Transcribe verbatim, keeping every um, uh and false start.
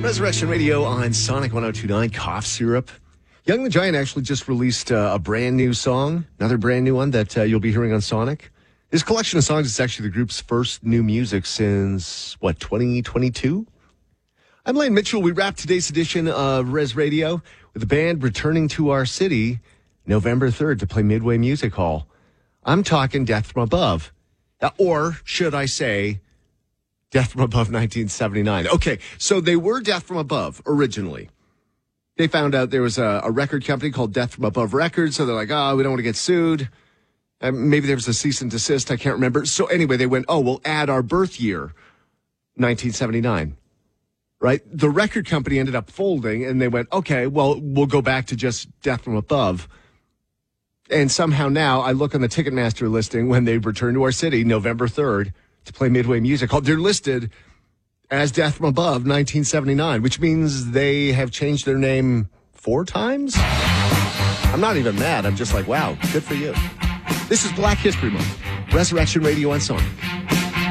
Resurrection Radio on Sonic one oh two point nine, Cough Syrup. Young the Giant actually just released uh, a brand new song, another brand new one that uh, you'll be hearing on Sonic. This collection of songs is actually the group's first new music since, what, twenty twenty-two? I'm Lane Mitchell. We wrap today's edition of Res Radio with the band returning to our city November third to play Midway Music Hall. I'm talking Death from Above. Uh, or, should I say, Death from Above nineteen seventy-nine. Okay, so they were Death from Above originally. They found out there was a, a record company called Death from Above Records, so they're like, oh, we don't want to get sued. And maybe there was a cease and desist, I can't remember. So anyway, they went, oh, we'll add our birth year, nineteen seventy-nine. Right? The record company ended up folding, and they went, okay, well, we'll go back to just Death from Above. And somehow now, I look on the Ticketmaster listing when they return to our city, November third, to play Midway Music Hall. They're listed as Death from Above nineteen seventy-nine, which means they have changed their name four times? I'm not even mad. I'm just like, wow, good for you. This is Black History Month. Resurrection Radio on Sonic.